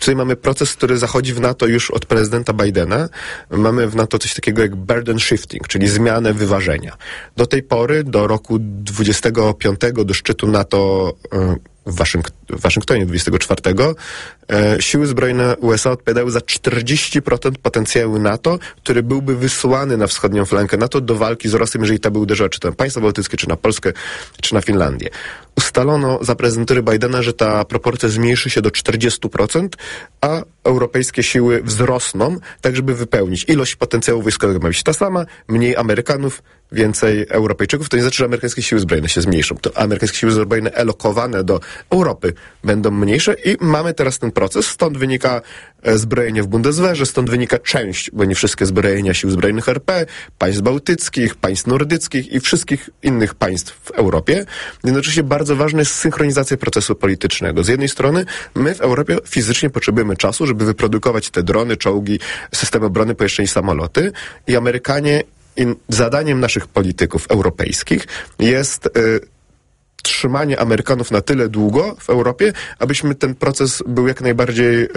Tutaj mamy proces, który zachodzi w NATO już od prezydenta Bidena. Mamy w NATO coś takiego jak burden shifting, czyli zmianę wyważenia. Do tej pory, do roku 25, do szczytu NATO w Waszyngtonie 24, siły zbrojne USA odpowiadały za 40% potencjału NATO, który byłby wysłany na wschodnią flankę NATO do walki z Rosją, jeżeli ta by uderzyła czy to na państwa bałtyckie, czy na Polskę, czy na Finlandię. Ustalono za prezydentury Bidena, że ta proporcja zmniejszy się do 40%, a europejskie siły wzrosną, tak żeby wypełnić. Ilość potencjału wojskowego ma być ta sama, mniej Amerykanów, więcej Europejczyków. To nie znaczy, że amerykańskie siły zbrojne się zmniejszą. To amerykańskie siły zbrojne elokowane do Europy będą mniejsze i mamy teraz ten proces. Stąd wynika zbrojenie w Bundeswehrze, stąd wynika część, bo nie wszystkie zbrojenia sił zbrojnych RP, państw bałtyckich, państw nordyckich i wszystkich innych państw w Europie. Jednocześnie bardzo ważna jest synchronizacja procesu politycznego. Z jednej strony my w Europie fizycznie potrzebujemy czasu, żeby wyprodukować te drony, czołgi, systemy obrony powietrznej i samoloty i Amerykanie zadaniem naszych polityków europejskich jest trzymanie Amerykanów na tyle długo w Europie, abyśmy ten proces był jak najbardziej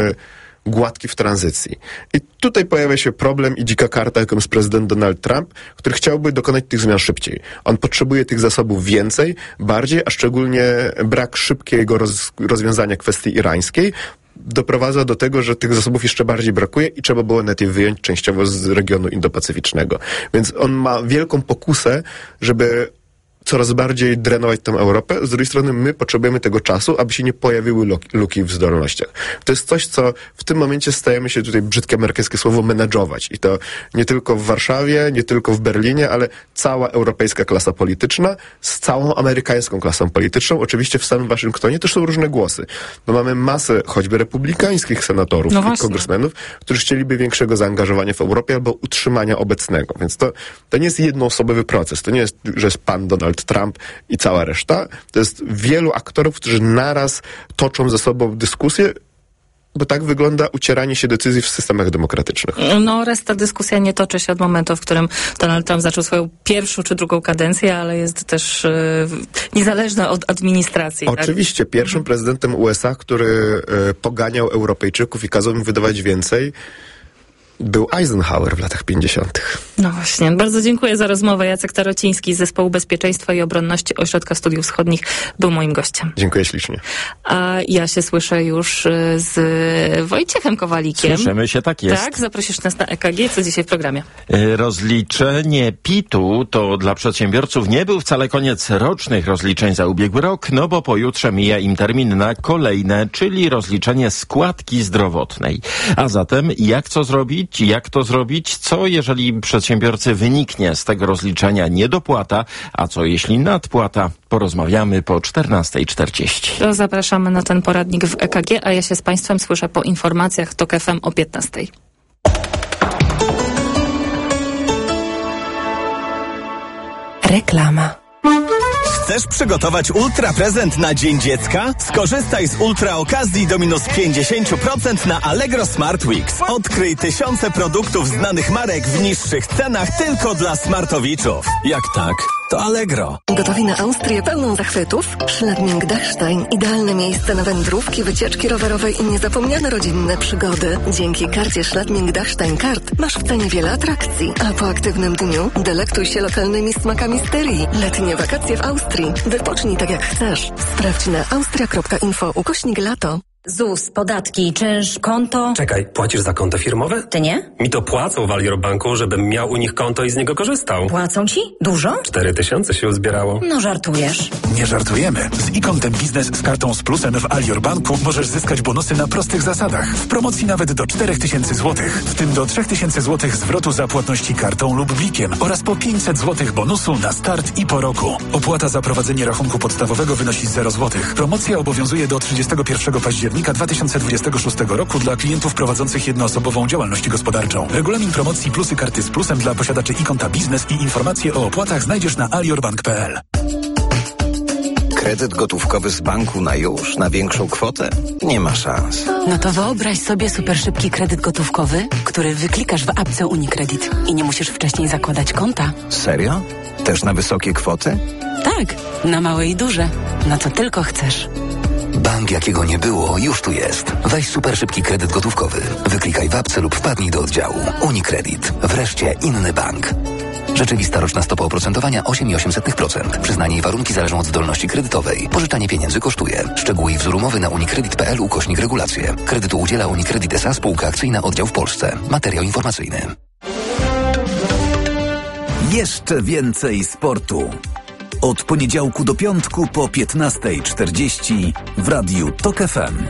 gładki w tranzycji. I tutaj pojawia się problem i dzika karta, jaką jest prezydent Donald Trump, który chciałby dokonać tych zmian szybciej. On potrzebuje tych zasobów więcej, bardziej, a szczególnie brak szybkiego rozwiązania kwestii irańskiej doprowadza do tego, że tych zasobów jeszcze bardziej brakuje i trzeba było nawet je wyjąć częściowo z regionu Indo-Pacyficznego. Więc on ma wielką pokusę, żeby coraz bardziej drenować tę Europę. Z drugiej strony my potrzebujemy tego czasu, aby się nie pojawiły luki w zdolnościach. To jest coś, co w tym momencie stajemy się, tutaj brzydkie amerykańskie słowo, menadżować. I to nie tylko w Warszawie, nie tylko w Berlinie, ale cała europejska klasa polityczna z całą amerykańską klasą polityczną. Oczywiście w samym Waszyngtonie też są różne głosy. Bo mamy masę choćby republikańskich senatorów i kongresmenów, którzy chcieliby większego zaangażowania w Europie albo utrzymania obecnego. Więc to nie jest jednoosobowy proces. To nie jest, że jest pan Donald Trump i cała reszta. To jest wielu aktorów, którzy naraz toczą ze sobą dyskusję, bo tak wygląda ucieranie się decyzji w systemach demokratycznych. No, ta dyskusja nie toczy się od momentu, w którym Donald Trump zaczął swoją pierwszą czy drugą kadencję, ale jest też niezależna od administracji. Oczywiście. Tak? Pierwszym prezydentem USA, który poganiał Europejczyków i kazał im wydawać więcej, był Eisenhower w latach 50. No właśnie. Bardzo dziękuję za rozmowę. Jacek Tarociński z Zespołu Bezpieczeństwa i Obronności Ośrodka Studiów Wschodnich był moim gościem. Dziękuję ślicznie. A ja się słyszę już z Wojciechem Kowalikiem. Słyszymy się, tak jest. Tak, zaprosisz nas na EKG. Co dzisiaj w programie? Rozliczenie PIT-u to dla przedsiębiorców nie był wcale koniec rocznych rozliczeń za ubiegły rok, no bo pojutrze mija im termin na kolejne, czyli rozliczenie składki zdrowotnej. A zatem jak to zrobić, co jeżeli przedsiębiorcy wyniknie z tego rozliczenia niedopłata, a co jeśli nadpłata? Porozmawiamy po 14:40. To zapraszamy na ten poradnik w EKG, a ja się z Państwem słyszę po informacjach TOK FM o 15:00. Reklama. Chcesz przygotować ultra prezent na Dzień Dziecka? Skorzystaj z ultra okazji do minus 50% na Allegro Smart Weeks. Odkryj tysiące produktów znanych marek w niższych cenach tylko dla smartowiczów. Jak tak? To Allegro. Gotowi na Austrię pełną zachwytów? Schladming-Dachstein. Idealne miejsce na wędrówki, wycieczki rowerowe i niezapomniane rodzinne przygody. Dzięki karcie Schladming-Dachstein Kart masz w cenie wiele atrakcji. A po aktywnym dniu delektuj się lokalnymi smakami Styrii. Letnie wakacje w Austrii. Wypocznij tak jak chcesz. Sprawdź na austria.info/lato. ZUS, podatki, czynsz, konto. Czekaj, płacisz za konto firmowe? Ty nie? Mi to płacą w Alior Banku, żebym miał u nich konto i z niego korzystał. Płacą ci? Dużo? 4000 się uzbierało. No żartujesz. Nie żartujemy. Z e-Kontem Biznes z kartą z plusem w Alior Banku możesz zyskać bonusy na prostych zasadach. W promocji nawet do 4000 zł. W tym do 3000 zł zwrotu za płatności kartą lub blikiem oraz po 500 zł bonusu na start i po roku. Opłata za prowadzenie rachunku podstawowego wynosi 0 zł. Promocja obowiązuje do 31 października 2026 roku dla klientów prowadzących jednoosobową działalność gospodarczą. Regulamin promocji plusy karty z plusem dla posiadaczy e-Konta Biznes i informacje o opłatach znajdziesz na aliorbank.pl. Kredyt gotówkowy z banku na już, na większą kwotę? Nie ma szans. No to wyobraź sobie super szybki kredyt gotówkowy, który wyklikasz w apce UniCredit i nie musisz wcześniej zakładać konta. Serio? Też na wysokie kwoty? Tak, na małe i duże. Na co tylko chcesz. Bank, jakiego nie było, już tu jest. Weź super szybki kredyt gotówkowy. Wyklikaj w apce lub wpadnij do oddziału. UniCredit. Wreszcie inny bank. Rzeczywista roczna stopa oprocentowania 8,8%. Przyznanie i warunki zależą od zdolności kredytowej. Pożyczanie pieniędzy kosztuje. Szczegóły i wzór umowy na unicredit.pl/regulacje. Kredytu udziela UniCredit S.A. Spółka akcyjna, oddział w Polsce. Materiał informacyjny. Jeszcze więcej sportu. Od poniedziałku do piątku po 15:40 w Radiu TOK FM.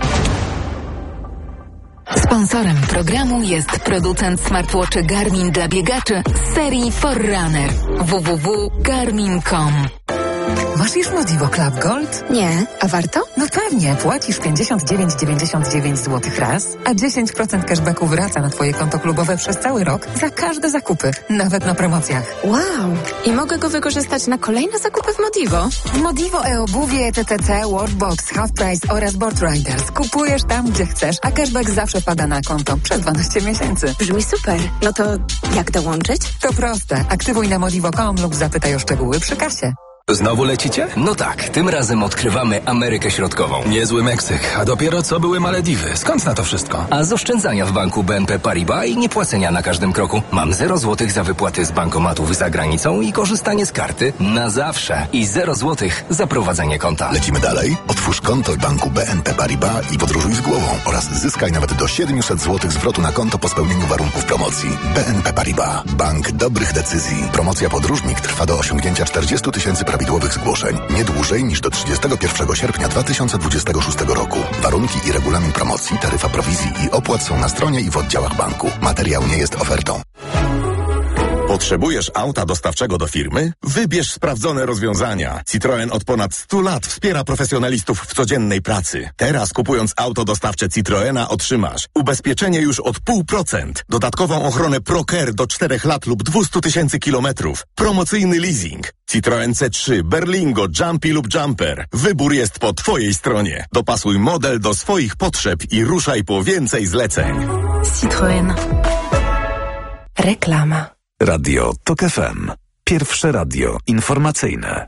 Sponsorem programu jest producent smartwatchy Garmin dla biegaczy z serii Forerunner. www.garmin.com. Masz już Modivo Club Gold? Nie. A warto? No pewnie. Płacisz 59,99 zł raz, a 10% cashbacku wraca na Twoje konto klubowe przez cały rok za każde zakupy, nawet na promocjach. Wow. I mogę go wykorzystać na kolejne zakupy w Modivo? W Modivo e-obuwie, TTC, Workbox, Half Price oraz Board Riders. Kupujesz tam, gdzie chcesz, a cashback zawsze pada na konto przez 12 miesięcy. Brzmi super. No to jak dołączyć? To proste. Aktywuj na modivo.com lub zapytaj o szczegóły przy kasie. Znowu lecicie? No tak, tym razem odkrywamy Amerykę Środkową. Niezły Meksyk, a dopiero co były Malediwy. Skąd na to wszystko? A z oszczędzania w banku BNP Paribas i niepłacenia na każdym kroku. Mam 0 złotych za wypłaty z bankomatów za granicą i korzystanie z karty na zawsze. I 0 złotych za prowadzenie konta. Lecimy dalej. Otwórz konto w banku BNP Paribas i podróżuj z głową oraz zyskaj nawet do 700 złotych zwrotu na konto po spełnieniu warunków promocji. BNP Paribas. Bank dobrych decyzji. Promocja Podróżnik trwa do osiągnięcia 40 000 prawidłowych zgłoszeń. Nie dłużej niż do 31 sierpnia 2026 roku. Warunki i regulamin promocji, taryfa prowizji i opłat są na stronie i w oddziałach banku. Materiał nie jest ofertą. Potrzebujesz auta dostawczego do firmy? Wybierz sprawdzone rozwiązania. Citroen od ponad 100 lat wspiera profesjonalistów w codziennej pracy. Teraz kupując auto dostawcze Citroena otrzymasz ubezpieczenie już od 0,5%, dodatkową ochronę ProCare do 4 lat lub 200 000 kilometrów, promocyjny leasing. Citroen C3, Berlingo, Jumpy lub Jumper. Wybór jest po Twojej stronie. Dopasuj model do swoich potrzeb i ruszaj po więcej zleceń. Citroen. Reklama. Radio TOK FM. Pierwsze radio informacyjne.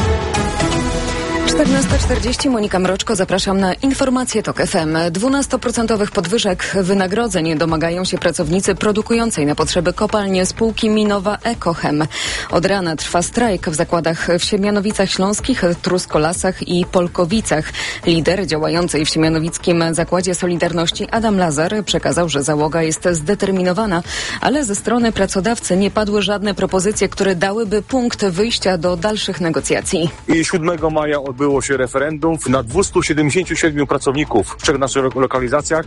14:40, Monika Mroczko, zapraszam na informacje TOK FM. 12% podwyżek wynagrodzeń domagają się pracownicy produkującej na potrzeby kopalń spółki minowa Ekochem. Od rana trwa strajk w zakładach w Siemianowicach Śląskich, Truskolasach i Polkowicach. Lider działającej w siemianowickim Zakładzie Solidarności Adam Lazar przekazał, że załoga jest zdeterminowana, ale ze strony pracodawcy nie padły żadne propozycje, które dałyby punkt wyjścia do dalszych negocjacji. I 7 maja odbyło się referendum. Na 277 pracowników w 3 naszych lokalizacjach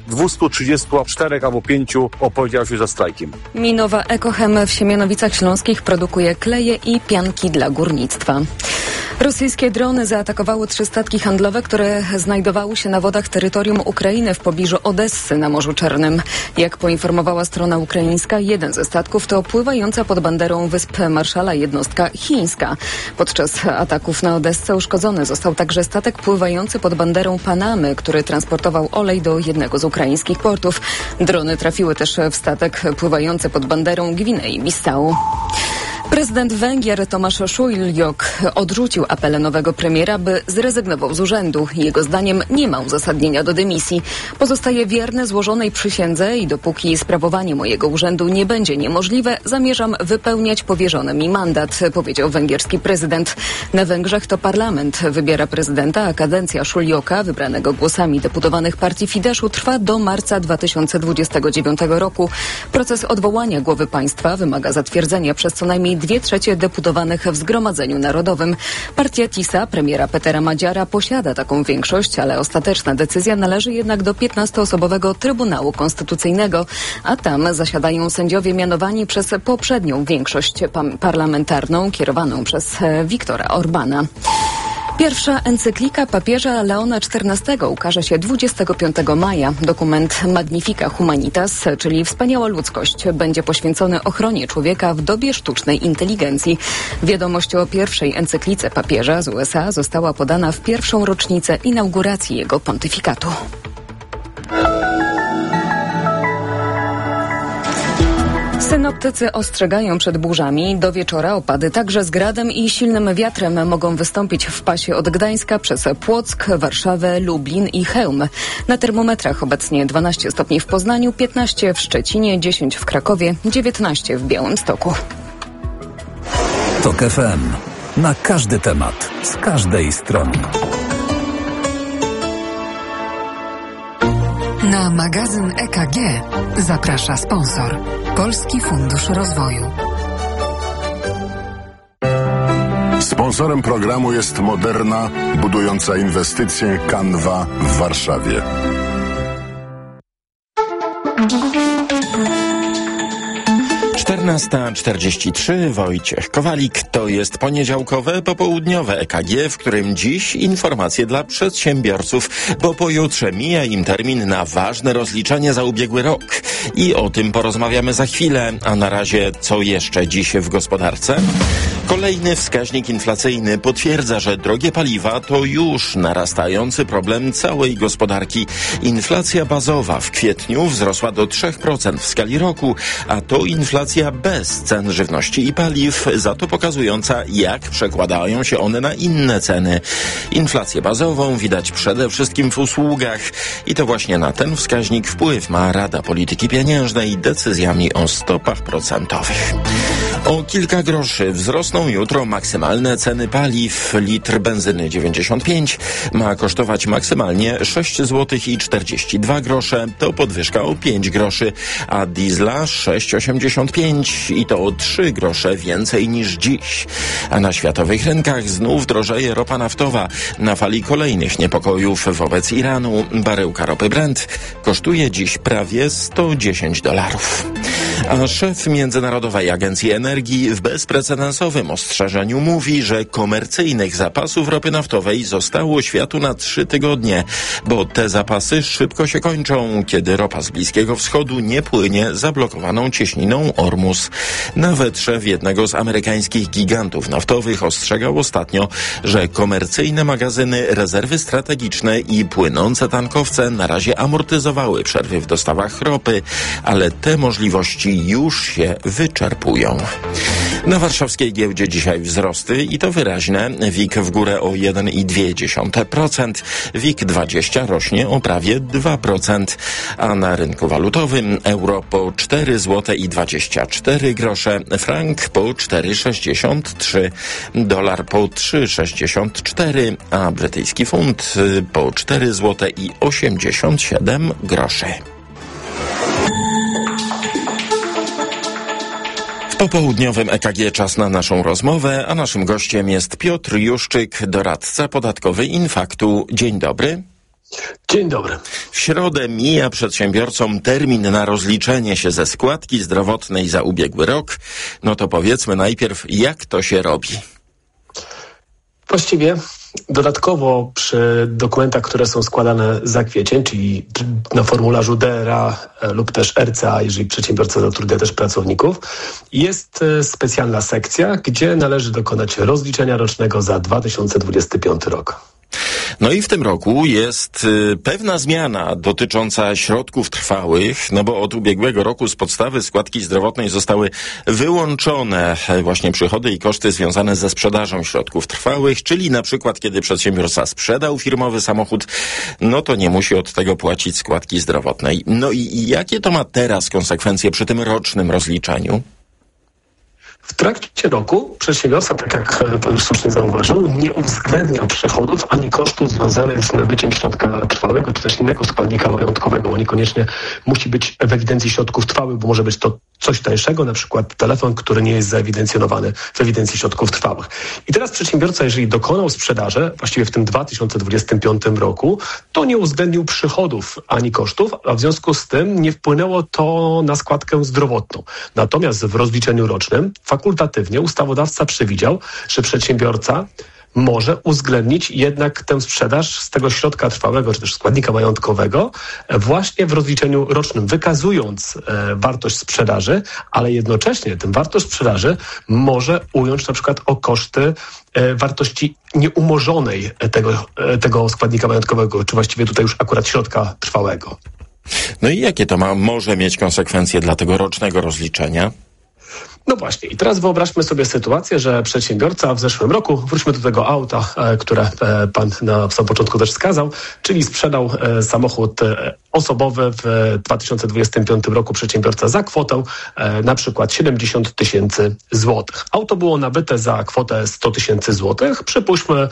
234 albo 5 opowiedziało się za strajkiem. Minowa Ekochem w Siemianowicach Śląskich produkuje kleje i pianki dla górnictwa. Rosyjskie drony zaatakowały 3 statki handlowe, które znajdowały się na wodach terytorium Ukrainy w pobliżu Odessy na Morzu Czarnym. Jak poinformowała strona ukraińska, jeden ze statków to pływająca pod banderą Wysp Marszala jednostka chińska. Podczas ataków na Odessę uszkodzony został także statek pływający pod banderą Panamy, który transportował olej do jednego z ukraińskich portów. Drony trafiły też w statek pływający pod banderą Gwinei-Bissau. Prezydent Węgier Tomasz Szuljok odrzucił apele nowego premiera, by zrezygnował z urzędu. Jego zdaniem nie ma uzasadnienia do dymisji. Pozostaje wierny złożonej przysiędze i dopóki sprawowanie mojego urzędu nie będzie niemożliwe, zamierzam wypełniać powierzony mi mandat, powiedział węgierski prezydent. Na Węgrzech to parlament wybiera prezydenta, a kadencja Szuljoka, wybranego głosami deputowanych partii Fideszu, trwa do marca 2029 roku. Proces odwołania głowy państwa wymaga zatwierdzenia przez co najmniej 2/3 deputowanych w Zgromadzeniu Narodowym. Partia TISA premiera Petera Madziara posiada taką większość, ale ostateczna decyzja należy jednak do 15-osobowego Trybunału Konstytucyjnego, a tam zasiadają sędziowie mianowani przez poprzednią większość parlamentarną kierowaną przez Viktora Orbana. Pierwsza encyklika papieża Leona XIV ukaże się 25 maja. Dokument Magnifica Humanitas, czyli Wspaniała Ludzkość, będzie poświęcony ochronie człowieka w dobie sztucznej inteligencji. Wiadomość o pierwszej encyklice papieża z USA została podana w pierwszą rocznicę inauguracji jego pontyfikatu. Synoptycy ostrzegają przed burzami. Do wieczora opady także z gradem i silnym wiatrem mogą wystąpić w pasie od Gdańska przez Płock, Warszawę, Lublin i Chełm. Na termometrach obecnie 12 stopni w Poznaniu, 15 w Szczecinie, 10 w Krakowie, 19 w Białymstoku. TOK FM. Na każdy temat, z każdej strony. Na magazyn EKG zaprasza sponsor. Polski Fundusz Rozwoju. Sponsorem programu jest Moderna, budująca inwestycje Canva w Warszawie. Czternasta 43, Wojciech Kowalik. To jest poniedziałkowe, popołudniowe EKG, w którym dziś informacje dla przedsiębiorców, bo pojutrze mija im termin na ważne rozliczenie za ubiegły rok. I o tym porozmawiamy za chwilę, a na razie co jeszcze dziś w gospodarce? Kolejny wskaźnik inflacyjny potwierdza, że drogie paliwa to już narastający problem całej gospodarki. Inflacja bazowa w kwietniu wzrosła do 3% w skali roku, a to inflacja bez cen żywności i paliw, za to pokazująca, jak przekładają się one na inne ceny. Inflację bazową widać przede wszystkim w usługach i to właśnie na ten wskaźnik wpływ ma Rada Polityki Pieniężnej decyzjami o stopach procentowych. O kilka groszy wzrosną jutro maksymalne ceny paliw. Litr benzyny 95 ma kosztować maksymalnie 6 zł i 42 grosze. To podwyżka o 5 groszy, a diesla 6,85 i to o 3 grosze więcej niż dziś. A na światowych rynkach znów drożeje ropa naftowa. Na fali kolejnych niepokojów wobec Iranu baryłka ropy Brent kosztuje dziś prawie $110. A szef Międzynarodowej Agencji Energii w bezprecedensowym ostrzeżeniu mówi, że komercyjnych zapasów ropy naftowej zostało światu na 3 tygodnie, bo te zapasy szybko się kończą, kiedy ropa z Bliskiego Wschodu nie płynie zablokowaną cieśniną Ormus. Nawet szef jednego z amerykańskich gigantów naftowych ostrzegał ostatnio, że komercyjne magazyny, rezerwy strategiczne i płynące tankowce na razie amortyzowały przerwy w dostawach ropy, ale te możliwości już się wyczerpują. Na warszawskiej giełdzie dzisiaj wzrosty i to wyraźne. WIG w górę o 1,2%. WIG 20 rośnie o prawie 2%. A na rynku walutowym euro po 4 zł i 24 grosze, frank po 4,63, dolar po 3,64, a brytyjski funt po 4 zł i 87 groszy. W popołudniowym EKG czas na naszą rozmowę, a naszym gościem jest Piotr Juszczyk, doradca podatkowy Infaktu. Dzień dobry. Dzień dobry. W środę mija przedsiębiorcom termin na rozliczenie się ze składki zdrowotnej za ubiegły rok. No to powiedzmy najpierw, jak to się robi? Właściwie dodatkowo przy dokumentach, które są składane za kwiecień, czyli na formularzu DRA lub też RCA, jeżeli przedsiębiorca zatrudnia też pracowników, jest specjalna sekcja, gdzie należy dokonać rozliczenia rocznego za 2025 rok. No i w tym roku jest pewna zmiana dotycząca środków trwałych, no bo od ubiegłego roku z podstawy składki zdrowotnej zostały wyłączone właśnie przychody i koszty związane ze sprzedażą środków trwałych, czyli na przykład kiedy przedsiębiorca sprzedał firmowy samochód, no to nie musi od tego płacić składki zdrowotnej. No i jakie to ma teraz konsekwencje przy tym rocznym rozliczeniu? W trakcie roku przedsiębiorca, tak jak pan już słusznie zauważył, nie uwzględnia przychodów ani kosztów związanych z nabyciem środka trwałego, czy też innego składnika majątkowego, bo niekoniecznie musi być w ewidencji środków trwałych, bo może być to coś tańszego, na przykład telefon, który nie jest zaewidencjonowany w ewidencji środków trwałych. I teraz przedsiębiorca, jeżeli dokonał sprzedaży, właściwie w tym 2025 roku, to nie uwzględnił przychodów ani kosztów, a w związku z tym nie wpłynęło to na składkę zdrowotną. Natomiast w rozliczeniu rocznym fakultatywnie ustawodawca przewidział, że przedsiębiorca może uwzględnić jednak tę sprzedaż z tego środka trwałego, czy też składnika majątkowego właśnie w rozliczeniu rocznym, wykazując wartość sprzedaży, ale jednocześnie tę wartość sprzedaży może ująć na przykład o koszty wartości nieumorzonej tego składnika majątkowego, czy właściwie tutaj już akurat środka trwałego. No i jakie to może mieć konsekwencje dla tego rocznego rozliczenia? No właśnie, i teraz wyobraźmy sobie sytuację, że przedsiębiorca w zeszłym roku, wróćmy do tego auta, które pan na samym początku też wskazał, czyli sprzedał samochód osobowy w 2025 roku przedsiębiorca za kwotę na przykład 70 000 złotych. Auto było nabyte za kwotę 100 000 złotych, przypuśćmy,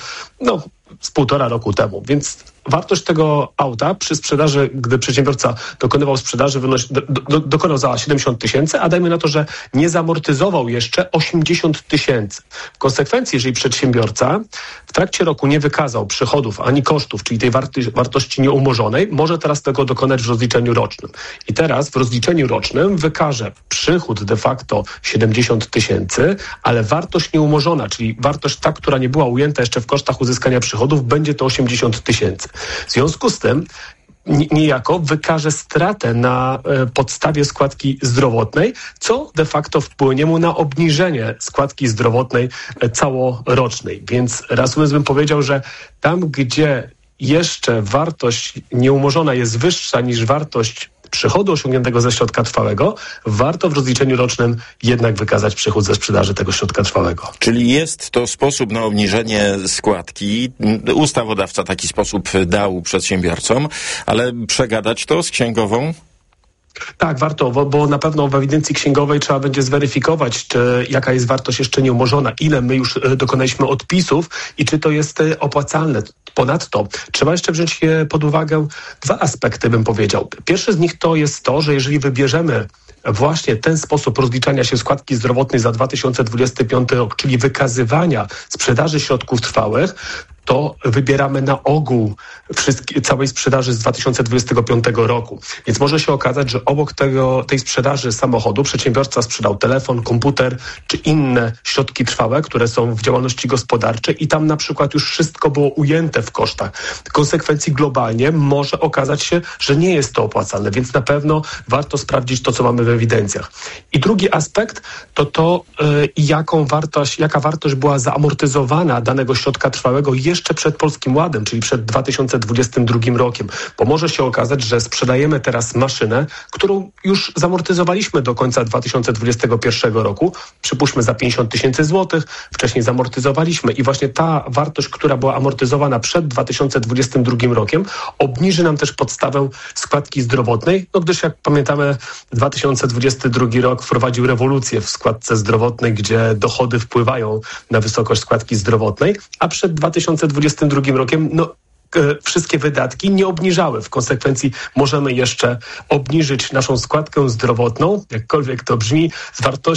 z 1,5 roku temu, więc wartość tego auta przy sprzedaży, gdy przedsiębiorca dokonywał sprzedaży, dokonał za 70 000, a dajmy na to, że nie zamortyzował jeszcze 80 000. W konsekwencji, jeżeli przedsiębiorca w trakcie roku nie wykazał przychodów ani kosztów, czyli tej wartości nieumorzonej, może teraz tego dokonać w rozliczeniu rocznym. I teraz w rozliczeniu rocznym wykaże przychód de facto 70 000, ale wartość nieumorzona, czyli wartość ta, która nie była ujęta jeszcze w kosztach uzyskania przychodów, będzie to 80 000. W związku z tym niejako wykaże stratę na podstawie składki zdrowotnej, co de facto wpłynie mu na obniżenie składki zdrowotnej całorocznej. Więc reasumując bym powiedział, że tam, gdzie jeszcze wartość nieumorzona jest wyższa niż wartość przychodu osiągniętego ze środka trwałego, warto w rozliczeniu rocznym jednak wykazać przychód ze sprzedaży tego środka trwałego. Czyli jest to sposób na obniżenie składki. Ustawodawca taki sposób dał przedsiębiorcom, ale przegadać to z księgową? Tak, warto, bo na pewno w ewidencji księgowej trzeba będzie zweryfikować, jaka jest wartość jeszcze nieumorzona, ile my już dokonaliśmy odpisów i czy to jest opłacalne. Ponadto trzeba jeszcze wziąć pod uwagę 2 aspekty, bym powiedział. Pierwszy z nich to jest to, że jeżeli wybierzemy właśnie ten sposób rozliczania się składki zdrowotnej za 2025 rok, czyli wykazywania sprzedaży środków trwałych, to wybieramy na ogół całej sprzedaży z 2025 roku. Więc może się okazać, że obok tej sprzedaży samochodu przedsiębiorca sprzedał telefon, komputer czy inne środki trwałe, które są w działalności gospodarczej i tam na przykład już wszystko było ujęte w kosztach. W konsekwencji globalnie może okazać się, że nie jest to opłacalne, więc na pewno warto sprawdzić to, co mamy w ewidencjach. I drugi aspekt to jaka wartość była zaamortyzowana danego środka trwałego jeszcze przed Polskim Ładem, czyli przed 2022 rokiem. Bo może się okazać, że sprzedajemy teraz maszynę, którą już zamortyzowaliśmy do końca 2021 roku. Przypuśćmy za 50 000 złotych, wcześniej zamortyzowaliśmy i właśnie ta wartość, która była amortyzowana przed 2022 rokiem, obniży nam też podstawę składki zdrowotnej, gdyż jak pamiętamy 2022 rok wprowadził rewolucję w składce zdrowotnej, gdzie dochody wpływają na wysokość składki zdrowotnej, a przed 2022 rokiem wszystkie wydatki nie obniżały. W konsekwencji możemy jeszcze obniżyć naszą składkę zdrowotną, jakkolwiek to brzmi, z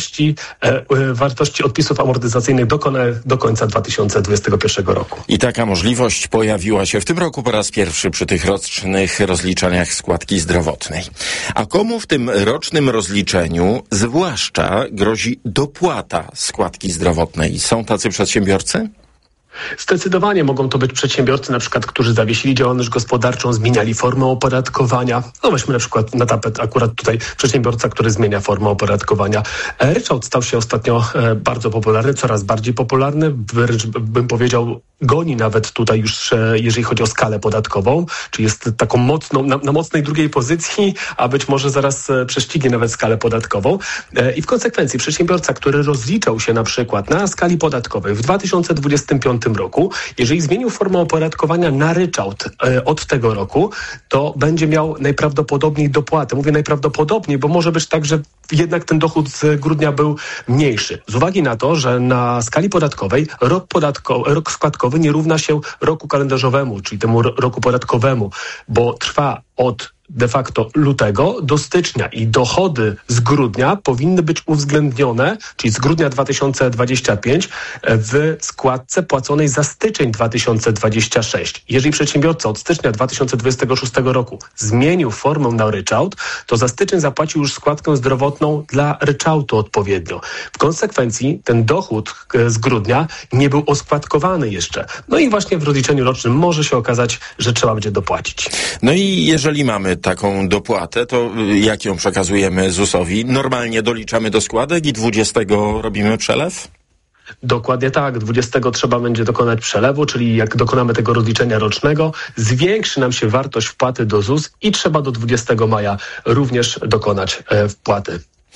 wartości odpisów amortyzacyjnych do końca 2021 roku. I taka możliwość pojawiła się w tym roku po raz pierwszy przy tych rocznych rozliczeniach składki zdrowotnej. A komu w tym rocznym rozliczeniu zwłaszcza grozi dopłata składki zdrowotnej? Są tacy przedsiębiorcy? Zdecydowanie mogą to być przedsiębiorcy, na przykład, którzy zawiesili działalność gospodarczą, zmieniali formę opodatkowania. Weźmy na przykład na tapet akurat tutaj przedsiębiorca, który zmienia formę opodatkowania. Ryczałt stał się ostatnio bardzo popularny, coraz bardziej popularny, wręcz bym powiedział goni nawet tutaj już, jeżeli chodzi o skalę podatkową, czyli jest taką mocną, na mocnej drugiej pozycji, a być może zaraz prześcignie nawet skalę podatkową. I w konsekwencji przedsiębiorca, który rozliczał się na przykład na skali podatkowej w 2025 roku, jeżeli zmienił formę opodatkowania na ryczałt od tego roku, to będzie miał najprawdopodobniej dopłatę. Mówię najprawdopodobniej, bo może być tak, że jednak ten dochód z grudnia był mniejszy. Z uwagi na to, że na skali podatkowej rok składkowy nie równa się roku kalendarzowemu, czyli temu roku podatkowemu, bo trwa od de facto lutego do stycznia i dochody z grudnia powinny być uwzględnione, czyli z grudnia 2025 w składce płaconej za styczeń 2026. Jeżeli przedsiębiorca od stycznia 2026 roku zmienił formę na ryczałt, to za styczeń zapłacił już składkę zdrowotną dla ryczałtu odpowiednio. W konsekwencji ten dochód z grudnia nie był oskładkowany jeszcze. I właśnie w rozliczeniu rocznym może się okazać, że trzeba będzie dopłacić. I jeżeli mamy taką dopłatę, to jak ją przekazujemy ZUS-owi? Normalnie doliczamy do składek i 20 robimy przelew? Dokładnie tak. 20 trzeba będzie dokonać przelewu, czyli jak dokonamy tego rozliczenia rocznego, zwiększy nam się wartość wpłaty do ZUS i trzeba do 20 maja również dokonać wpłaty.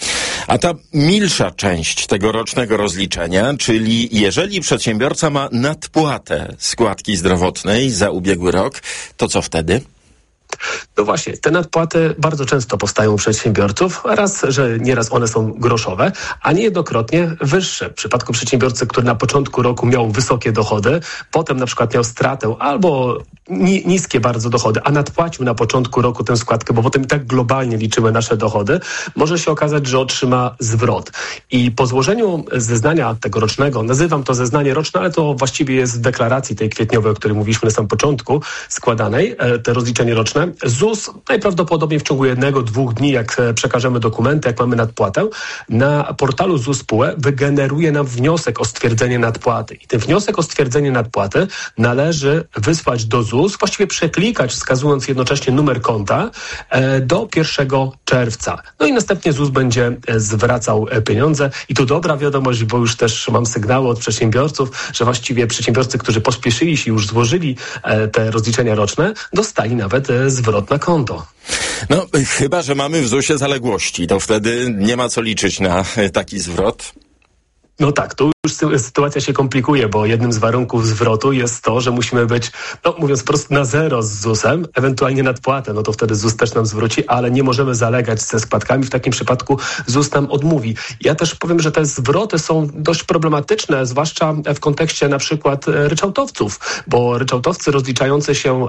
A ta milsza część tegorocznego rozliczenia, czyli jeżeli przedsiębiorca ma nadpłatę składki zdrowotnej za ubiegły rok, to co wtedy? No właśnie, te nadpłaty bardzo często powstają u przedsiębiorców. Raz, że nieraz one są groszowe, a niejednokrotnie wyższe. W przypadku przedsiębiorcy, który na początku roku miał wysokie dochody, potem na przykład miał stratę albo niskie bardzo dochody, a nadpłacił na początku roku tę składkę, bo potem i tak globalnie liczymy nasze dochody, może się okazać, że otrzyma zwrot. I po złożeniu zeznania tegorocznego, nazywam to zeznanie roczne, ale to właściwie jest w deklaracji tej kwietniowej, o której mówiliśmy na samym początku, składanej, te rozliczenie roczne, ZUS najprawdopodobniej w ciągu 1-2 dni, jak przekażemy dokumenty, jak mamy nadpłatę, na portalu ZUS.pł wygeneruje nam wniosek o stwierdzenie nadpłaty. I ten wniosek o stwierdzenie nadpłaty należy wysłać do ZUS, właściwie przeklikać, wskazując jednocześnie numer konta do 1 czerwca. No i następnie ZUS będzie zwracał pieniądze. I tu dobra wiadomość, bo już też mam sygnały od przedsiębiorców, że właściwie przedsiębiorcy, którzy pospieszyli się, już złożyli te rozliczenia roczne, dostali nawet zwrot na konto. No, chyba że mamy w ZUS-ie zaległości, to wtedy nie ma co liczyć na taki zwrot. No tak, tu już sytuacja się komplikuje, bo jednym z warunków zwrotu jest to, że musimy być, no mówiąc prosto, na zero z ZUS-em, ewentualnie nadpłatę, no to wtedy ZUS też nam zwróci, ale nie możemy zalegać ze składkami. W takim przypadku ZUS nam odmówi. Ja też powiem, że te zwroty są dość problematyczne, zwłaszcza w kontekście na przykład ryczałtowców, bo ryczałtowcy rozliczający się